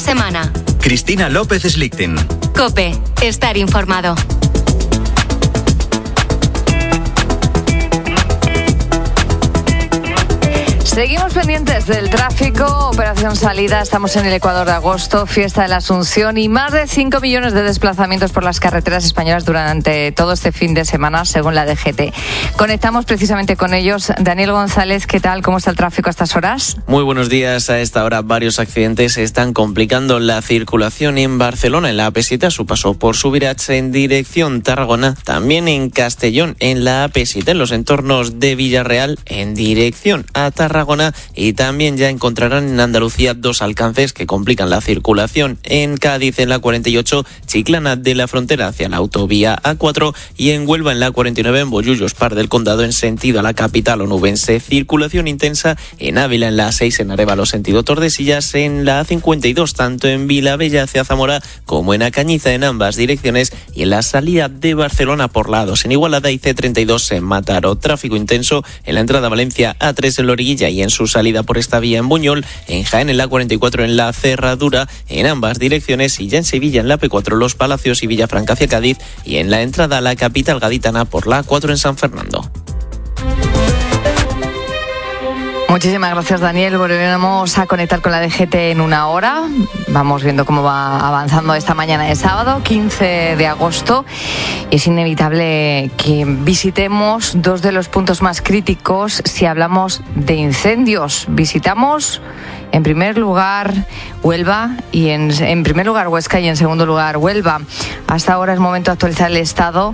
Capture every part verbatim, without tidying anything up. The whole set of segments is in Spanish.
semana. Cristina López Slichting. COPE. Estar informado. Seguimos pendientes del tráfico, operación salida, estamos en el Ecuador de agosto, fiesta de la Asunción y más de cinco millones de desplazamientos por las carreteras españolas durante todo este fin de semana, según la D G T. Conectamos precisamente con ellos. Daniel González, ¿qué tal? ¿Cómo está el tráfico a estas horas? Muy buenos días. A esta hora varios accidentes están complicando la circulación en Barcelona, en la A P siete, a su paso por Subirats en dirección Tarragona, también en Castellón, en la A P siete, en los entornos de Villarreal, en dirección a Tarragona. Y también ya encontrarán en Andalucía dos alcances que complican la circulación. En Cádiz, en la cuarenta y ocho, Chiclana de la Frontera hacia la autovía A cuatro, y en Huelva, en la cuarenta y nueve, en Bollullos, Par del Condado, en sentido a la capital onubense. Circulación intensa en Ávila, en la A seis, en Arévalo, sentido Tordesillas, en la A cincuenta y dos, tanto en Vilabella hacia Zamora como en Acañiza, en ambas direcciones, y en la salida de Barcelona por la A dos, en Igualada, y C treinta y dos en Mataró. Tráfico intenso en la entrada a Valencia, A tres en Loriguilla, y en su salida por esta vía en Buñol, en Jaén, en la cuarenta y cuatro, en la Cerradura, en ambas direcciones, y ya en Sevilla, en la P cuatro, Los Palacios y Villafranca hacia Cádiz, y en la entrada a la capital gaditana por la A cuatro en San Fernando. Muchísimas gracias, Daniel. Volveremos a conectar con la D G T en una hora. Vamos viendo cómo va avanzando esta mañana de sábado, quince de agosto. Es inevitable que visitemos dos de los puntos más críticos si hablamos de incendios. Visitamos, en primer lugar, Huelva y en, en primer lugar Huesca y en segundo lugar Huelva. Hasta ahora es momento de actualizar el estado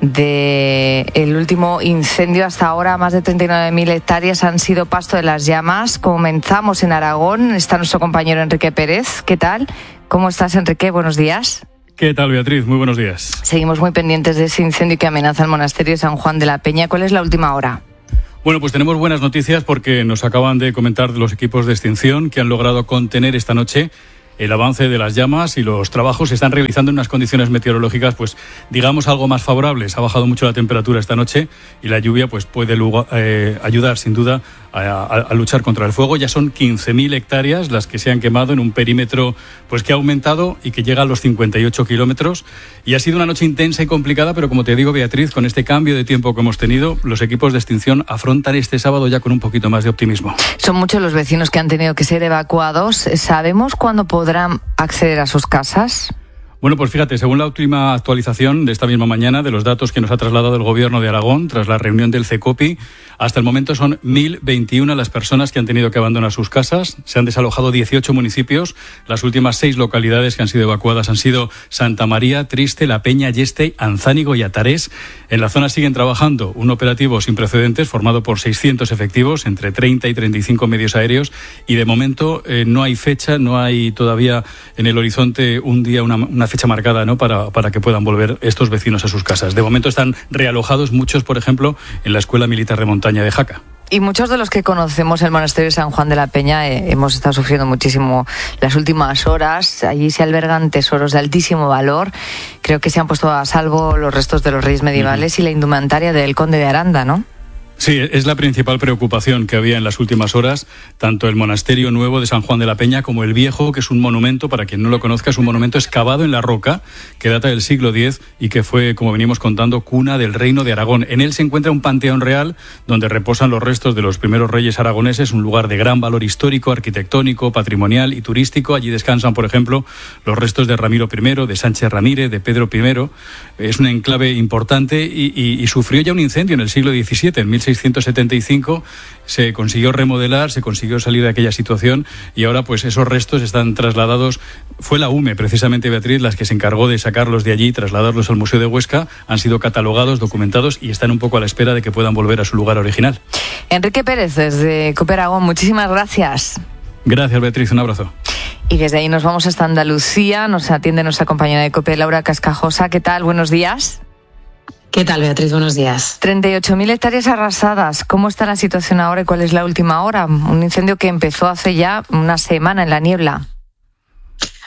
del último incendio. Hasta ahora más de treinta y nueve mil hectáreas han sido pasto de las llamas. Comenzamos en Aragón. Está nuestro compañero Enrique Pérez. ¿Qué tal? ¿Cómo estás, Enrique? Buenos días. ¿Qué tal, Beatriz? Muy buenos días. Seguimos muy pendientes de ese incendio que amenaza el monasterio de San Juan de la Peña. ¿Cuál es la última hora? Bueno, pues tenemos buenas noticias porque nos acaban de comentar los equipos de extinción que han logrado contener esta noche el avance de las llamas, y los trabajos se están realizando en unas condiciones meteorológicas, pues digamos, algo más favorables. Ha bajado mucho la temperatura esta noche y la lluvia pues puede luego, eh, ayudar sin duda a, a, a luchar contra el fuego. Ya son quince mil hectáreas las que se han quemado en un perímetro pues que ha aumentado y que llega a los cincuenta y ocho kilómetros. Y ha sido una noche intensa y complicada, pero como te digo, Beatriz, con este cambio de tiempo que hemos tenido, los equipos de extinción afrontan este sábado ya con un poquito más de optimismo. Son muchos los vecinos que han tenido que ser evacuados. ¿Sabemos cuándo podrán acceder a sus casas? Bueno, pues fíjate, según la última actualización de esta misma mañana, de los datos que nos ha trasladado el Gobierno de Aragón tras la reunión del CECOPI, hasta el momento son mil veintiuna las personas que han tenido que abandonar sus casas. Se han desalojado dieciocho municipios. Las últimas seis localidades que han sido evacuadas han sido Santa María, Triste, La Peña, Yeste, Anzánigo y Atarés. En la zona siguen trabajando un operativo sin precedentes formado por seiscientos efectivos, entre treinta y treinta y cinco medios aéreos, y de momento eh, no hay fecha, no hay todavía en el horizonte un día, una, una fecha marcada, ¿no?, para, para que puedan volver estos vecinos a sus casas. De momento están realojados muchos, por ejemplo, en la Escuela Militar de Montaña de Jaca. Y muchos de los que conocemos el monasterio de San Juan de la Peña eh, hemos estado sufriendo muchísimo las últimas horas. Allí se albergan tesoros de altísimo valor. Creo que se han puesto a salvo los restos de los reyes medievales uh-huh. y la indumentaria del conde de Aranda, ¿no? Sí, es la principal preocupación que había en las últimas horas, tanto el monasterio nuevo de San Juan de la Peña como el viejo, que es un monumento, para quien no lo conozca, es un monumento excavado en la roca que data del siglo diez y que fue, como venimos contando, cuna del reino de Aragón. En él se encuentra un panteón real donde reposan los restos de los primeros reyes aragoneses, un lugar de gran valor histórico, arquitectónico, patrimonial y turístico. Allí descansan, por ejemplo, los restos de Ramiro primero, de Sánchez Ramírez, de Pedro primero. Es un enclave importante y, y, y sufrió ya un incendio en el siglo diecisiete, en mil seiscientos setenta y cinco. Se consiguió remodelar, se consiguió salir de aquella situación y ahora pues esos restos están trasladados. Fue la U M E, precisamente, Beatriz, las que se encargó de sacarlos de allí y trasladarlos al Museo de Huesca. Han sido catalogados, documentados y están un poco a la espera de que puedan volver a su lugar original. Enrique Pérez, desde COPE Aragón, muchísimas gracias. Gracias, Beatriz, un abrazo. Y desde ahí nos vamos hasta Andalucía. Nos atiende nuestra compañera de COPE, Laura Cascajosa. ¿Qué tal? Buenos días. ¿Qué tal, Beatriz? Buenos días. treinta y ocho mil hectáreas arrasadas. ¿Cómo está la situación ahora y cuál es la última hora? Un incendio que empezó hace ya una semana en la niebla.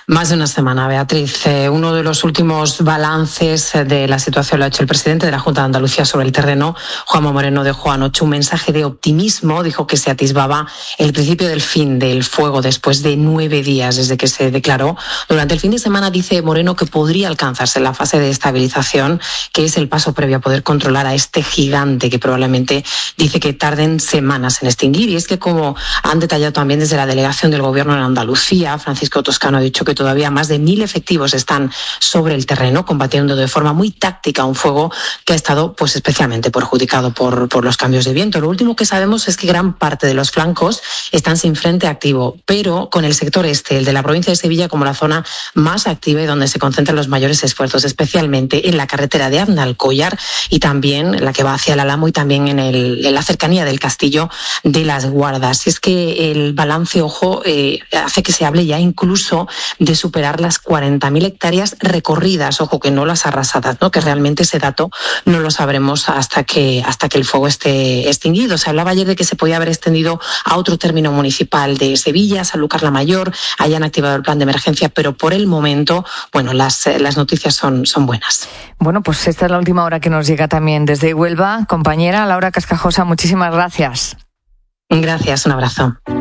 Más de una semana, Beatriz. Eh, uno de los últimos balances de la situación lo ha hecho el presidente de la Junta de Andalucía sobre el terreno. Juanma Moreno dejó anoche un mensaje de optimismo. Dijo que se atisbaba el principio del fin del fuego después de nueve días desde que se declaró. Durante el fin de semana dice Moreno que podría alcanzarse la fase de estabilización, que es el paso previo a poder controlar a este gigante que probablemente dice que tarden semanas en extinguir. Y es que, como han detallado también desde la delegación del Gobierno en Andalucía, Francisco Toscano ha dicho que todavía más de mil efectivos están sobre el terreno combatiendo de forma muy táctica un fuego que ha estado pues especialmente perjudicado por, por los cambios de viento. Lo último que sabemos es que gran parte de los flancos están sin frente activo, pero con el sector este, el de la provincia de Sevilla, como la zona más activa y donde se concentran los mayores esfuerzos, especialmente en la carretera de Aznalcóllar y también la que va hacia el Álamo y también en, el, en la cercanía del castillo de las Guardas. Es que el balance, ojo, eh, hace que se hable ya incluso de superar las cuarenta mil hectáreas recorridas, ojo, que no las arrasadas, ¿no? Que realmente ese dato no lo sabremos hasta que, hasta que el fuego esté extinguido. Se hablaba ayer de que se podía haber extendido a otro término municipal de Sevilla, Sanlúcar la Mayor, hayan activado el plan de emergencia, pero por el momento, bueno, las, las noticias son, son buenas. Bueno, pues esta es la última hora que nos llega también desde Huelva. Compañera Laura Cascajosa, muchísimas gracias. Gracias, un abrazo.